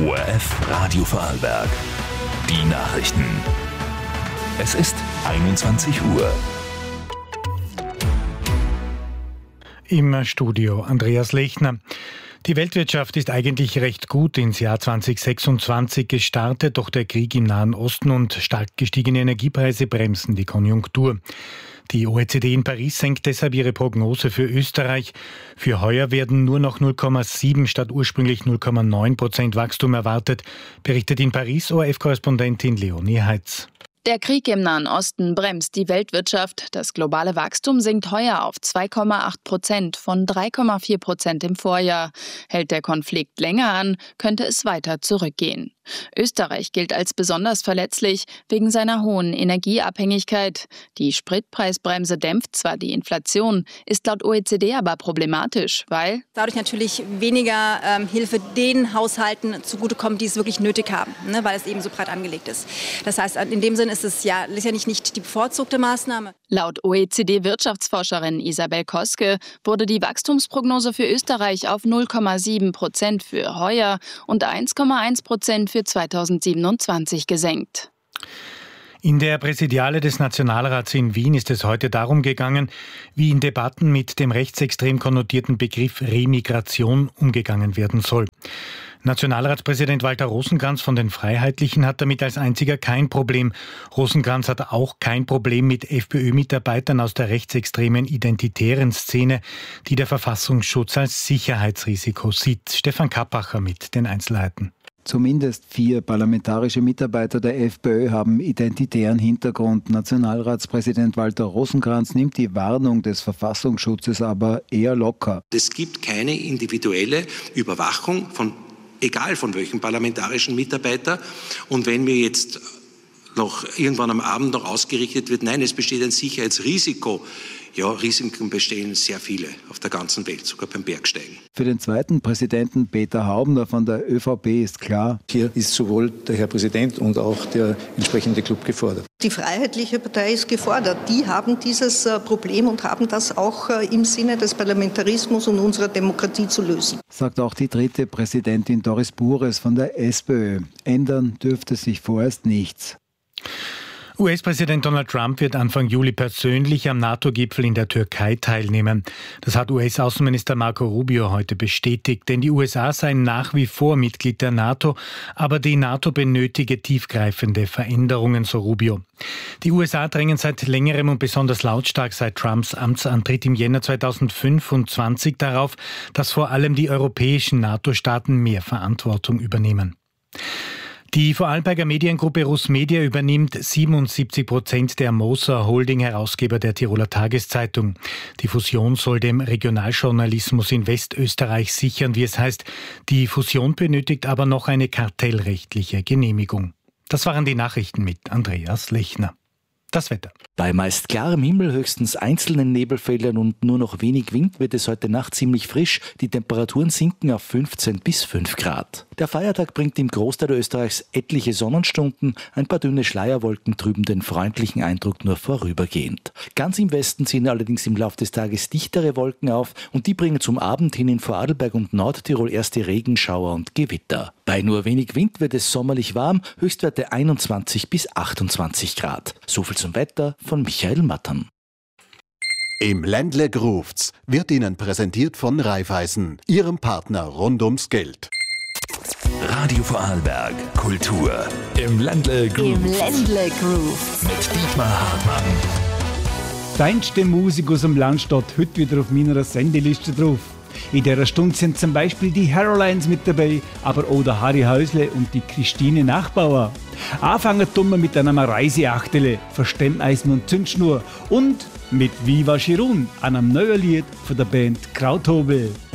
ORF Radio Vorarlberg. Die Nachrichten. Es ist 21 Uhr. Im Studio Andreas Lechner. Die Weltwirtschaft ist eigentlich recht gut ins Jahr 2026 gestartet, doch der Krieg im Nahen Osten und stark gestiegene Energiepreise bremsen die Konjunktur. Die OECD in Paris senkt deshalb ihre Prognose für Österreich. Für heuer werden nur noch 0,7 statt ursprünglich 0,9% Wachstum erwartet, berichtet in Paris ORF-Korrespondentin Leonie Heitz. Der Krieg im Nahen Osten bremst die Weltwirtschaft. Das globale Wachstum sinkt heuer auf 2,8% von 3,4% im Vorjahr. Hält der Konflikt länger an, könnte es weiter zurückgehen. Österreich gilt als besonders verletzlich wegen seiner hohen Energieabhängigkeit. Die Spritpreisbremse dämpft zwar die Inflation, ist laut OECD aber problematisch, weil dadurch natürlich weniger Hilfe den Haushalten zugutekommt, die es wirklich nötig haben, weil es eben so breit angelegt ist. Das heißt, in dem Sinn ist es ja letztendlich nicht die bevorzugte Maßnahme. Laut OECD-Wirtschaftsforscherin Isabel Koske wurde die Wachstumsprognose für Österreich auf 0,7% für heuer und 1,1% für 2027 gesenkt. In der Präsidiale des Nationalrats in Wien ist es heute darum gegangen, wie in Debatten mit dem rechtsextrem konnotierten Begriff Remigration umgegangen werden soll. Nationalratspräsident Walter Rosenkranz von den Freiheitlichen hat damit als einziger kein Problem. Rosenkranz hat auch kein Problem mit FPÖ-Mitarbeitern aus der rechtsextremen identitären Szene, die der Verfassungsschutz als Sicherheitsrisiko sieht. Stefan Kappacher mit den Einzelheiten. Zumindest 4 parlamentarische Mitarbeiter der FPÖ haben identitären Hintergrund. Nationalratspräsident Walter Rosenkranz nimmt die Warnung des Verfassungsschutzes aber eher locker. Es gibt keine individuelle Überwachung egal von welchem parlamentarischen Mitarbeiter. Und wenn mir jetzt noch irgendwann am Abend noch ausgerichtet wird, nein, es besteht ein Sicherheitsrisiko. Ja, Risiken bestehen sehr viele auf der ganzen Welt, sogar beim Bergsteigen. Für den zweiten Präsidenten Peter Haubner von der ÖVP ist klar: Hier ist sowohl der Herr Präsident und auch der entsprechende Club gefordert. Die Freiheitliche Partei ist gefordert. Die haben dieses Problem und haben das auch im Sinne des Parlamentarismus und unserer Demokratie zu lösen. Sagt auch die dritte Präsidentin Doris Bures von der SPÖ. Ändern dürfte sich vorerst nichts. US-Präsident Donald Trump wird Anfang Juli persönlich am NATO-Gipfel in der Türkei teilnehmen. Das hat US-Außenminister Marco Rubio heute bestätigt, denn die USA seien nach wie vor Mitglied der NATO, aber die NATO benötige tiefgreifende Veränderungen, so Rubio. Die USA drängen seit längerem und besonders lautstark seit Trumps Amtsantritt im Jänner 2025 darauf, dass vor allem die europäischen NATO-Staaten mehr Verantwortung übernehmen. Die Vorarlberger Mediengruppe RusMedia übernimmt 77% der Moser Holding, Herausgeber der Tiroler Tageszeitung. Die Fusion soll dem Regionaljournalismus in Westösterreich sichern, wie es heißt. Die Fusion benötigt aber noch eine kartellrechtliche Genehmigung. Das waren die Nachrichten mit Andreas Lechner. Das Wetter. Bei meist klarem Himmel, höchstens einzelnen Nebelfeldern und nur noch wenig Wind wird es heute Nacht ziemlich frisch. Die Temperaturen sinken auf 15 bis 5 Grad. Der Feiertag bringt im Großteil Österreichs etliche Sonnenstunden. Ein paar dünne Schleierwolken trüben den freundlichen Eindruck nur vorübergehend. Ganz im Westen ziehen allerdings im Laufe des Tages dichtere Wolken auf und die bringen zum Abend hin in Vorarlberg und Nordtirol erste Regenschauer und Gewitter. Bei nur wenig Wind wird es sommerlich warm, Höchstwerte 21 bis 28 Grad. So viel zum Wetter von Michael Mattern. Im Ländle ruft's wird Ihnen präsentiert von Raiffeisen, Ihrem Partner rund ums Geld. Radio Vorarlberg, Kultur. Im Ländle Groove. Mit Dietmar Hartmann. Feinste Musik aus dem Land steht heute wieder auf meiner Sendeliste drauf. In dieser Stunde sind zum Beispiel die Harolines mit dabei, aber auch der Harry Häusle und die Christine Nachbauer. Anfangen tun wir mit einem Reiseachtele, Verstemmeisen und Zündschnur und mit Viva Chirun, einem neuen Lied von der Band Krauthobel.